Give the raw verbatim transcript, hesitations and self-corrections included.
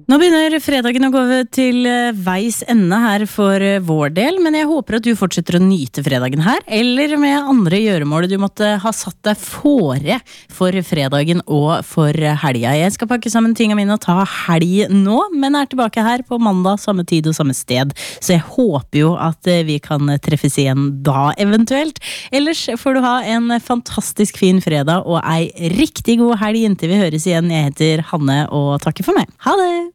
Nå begynner fredagen å gå til veis ende her for vår del, men jeg håper at du fortsetter å nyte fredagen her, eller med andre gjøremål du måtte ha satt deg fore for fredagen og for helga. Jeg skal pakke sammen tingene mine og ta helg nå, men er tilbake her på mandag, samme tid og samme sted, så jeg håper jo at vi kan treffes igjen da eventuelt. Ellers får du ha en fantastisk fin fredag og ei riktig god helg inntil vi høres igjen. Jeg heter Hanne og takker for meg. Ha det!